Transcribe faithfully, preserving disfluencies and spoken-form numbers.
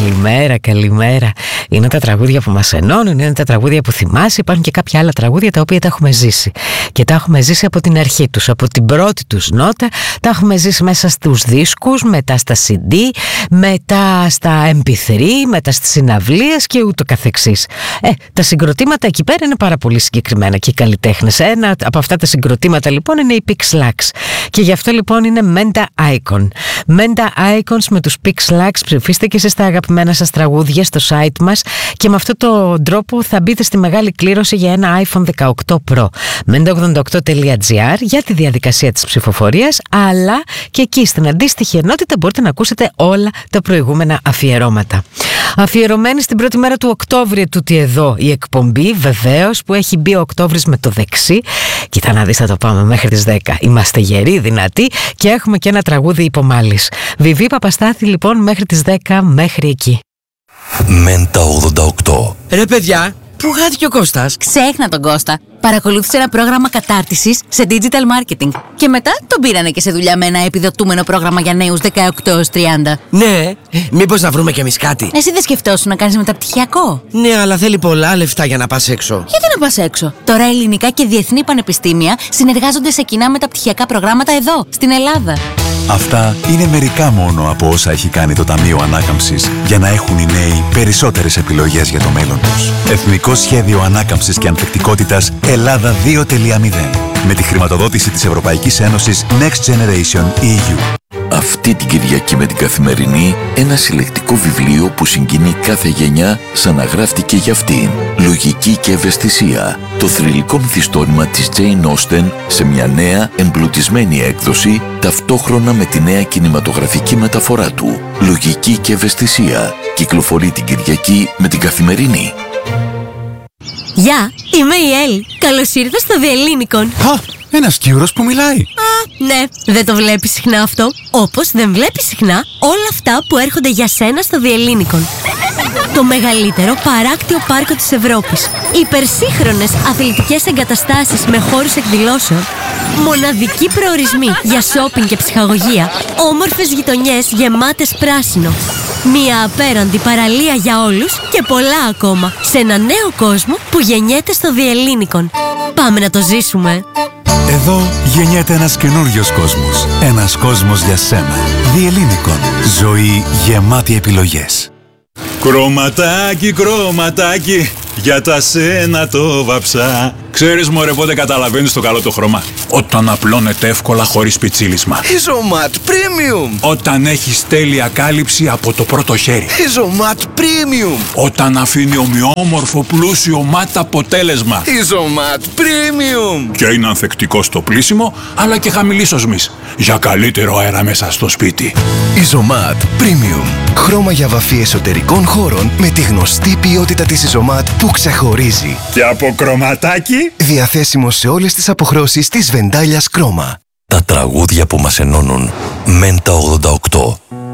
καλημέρα, καλημέρα. Είναι τα τραγούδια που μας ενώνουν, είναι τα τραγούδια που θυμάσαι. Υπάρχουν και κάποια άλλα τραγούδια τα οποία τα έχουμε ζήσει. Και τα έχουμε ζήσει από την αρχή τους, από την πρώτη τους νότα. Τα έχουμε ζήσει μέσα στους δίσκους, μετά στα σι ντι, μετά στα εμ πι θρι, μετά στις συναυλίες και ούτω καθεξής. Ε, τα συγκροτήματα εκεί πέρα είναι πάρα πολύ συγκεκριμένα και οι καλλιτέχνες. Ένα από αυτά τα συγκροτήματα λοιπόν είναι η Pixlax. Και γι' αυτό λοιπόν είναι Menta Icon. Menta Icons με τους Pixlax. Ψηφίστε και εσείς τα αγαπημένα σας τραγούδια στο site μας και με αυτόν τον τρόπο θα μπείτε στη μεγάλη κλήρωση για ένα άιφον δεκαοκτώ Pro. menta ογδόντα οκτώ τελεία τζι άρ για τη διαδικασία της ψηφοφορίας, αλλά και εκεί στην αντίστοιχη ενότητα μπορείτε να ακούσετε όλα τα προηγούμενα αφιερώματα. Αφιερωμένη στην πρώτη μέρα του Οκτώβρη τούτη εδώ η εκπομπή, βεβαίως, που έχει μπει ο Οκτώβρης με το δεξί. Κοίτα να δεις, θα το πάμε μέχρι τις δέκα. Είμαστε γεροί, δυνατοί και έχουμε και ένα τραγούδι υπομάλης. Βιβί Παπαστάθη λοιπόν μέχρι τις δέκα, μέχρι εκεί. Menta ογδόντα οκτώ. Ρε παιδιά, πού χάθηκε ο Κώστας? Ξέχνα τον Κώστα. Παρακολούθησε ένα πρόγραμμα κατάρτισης σε digital marketing και μετά τον πήρανε και σε δουλειά με ένα επιδοτούμενο πρόγραμμα για νέους δεκαοκτώ έως τριάντα. Ναι, μήπως να βρούμε κι εμείς κάτι? Εσύ δεν σκεφτόσουν να κάνεις μεταπτυχιακό? Ναι, αλλά θέλει πολλά λεφτά για να πας έξω. Γιατί να πας έξω? Τώρα ελληνικά και διεθνή πανεπιστήμια συνεργάζονται σε κοινά μεταπτυχιακά προγράμματα εδώ, στην Ελλάδα. Αυτά είναι μερικά μόνο από όσα έχει κάνει το Ταμείο Ανάκαμψης για να έχουν οι νέοι περισσότερες επιλογές για το μέλλον τους. Εθνικό Σχέδιο Ανάκαμψης και Ανθεκτικότητας Ελλάδα δύο τελεία μηδέν με τη χρηματοδότηση της Ευρωπαϊκής Ένωσης Next Generation ι γιου. Αυτή την Κυριακή με την Καθημερινή, ένα συλλεκτικό βιβλίο που συγκινεί κάθε γενιά σαν να γράφτηκε για αυτήν. Λογική και ευαισθησία. Το θρυλικό μυθιστόρημα της Jane Austen σε μια νέα εμπλουτισμένη έκδοση, ταυτόχρονα με τη νέα κινηματογραφική μεταφορά του. Λογική και ευαισθησία. Κυκλοφορεί την Κυριακή με την Καθημερινή. Γεια, είμαι η Έλλη. Καλώς ήρθα στο Διελλήνικον. Α, ένας Κύρος που μιλάει. Α, ναι, δεν το βλέπεις συχνά αυτό. Όπως δεν βλέπεις συχνά όλα αυτά που έρχονται για σένα στο Διελλήνικον. Το μεγαλύτερο παράκτιο πάρκο της Ευρώπης. Υπερσύγχρονες αθλητικές εγκαταστάσεις με χώρους εκδηλώσεων. Μοναδικοί προορισμοί για σόπινγκ και ψυχαγωγία. Όμορφες γειτονιές γεμάτες πράσινο. Μια απέραντη παραλία για όλους και πολλά ακόμα. Σε ένα νέο κόσμο που γεννιέται στο Διελλήνικον. Πάμε να το ζήσουμε. Εδώ γεννιέται ένας καινούριος κόσμος. Ένας κόσμος για σένα. Διελλήνικον. Ζωή γεμάτη επιλογές. Κρωματάκι, κρωματάκι, για τα σένα το βαψά. Ξέρεις μωρέ πότε καταλαβαίνεις το καλό το χρώμα? Όταν απλώνεται εύκολα χωρίς πιτσίλισμα. Isomat Premium. Όταν έχεις τέλεια κάλυψη από το πρώτο χέρι. Isomat Premium. Όταν αφήνει ομοιόμορφο πλούσιο ματ αποτέλεσμα. Isomat Premium. Και είναι ανθεκτικό στο πλύσιμο, αλλά και χαμηλής οσμής. Για καλύτερο αέρα μέσα στο σπίτι. Isomat Premium. Χρώμα για βαφή εσωτερικών χώρων με τη γνωστή ποιότητα της Isomat που ξεχωρίζει. Και από κρωματάκι. Διαθέσιμο σε όλες τις αποχρώσεις της Βεντάλιας Κρόμα. Τα τραγούδια που μας ενώνουν. Menta ογδόντα οκτώ.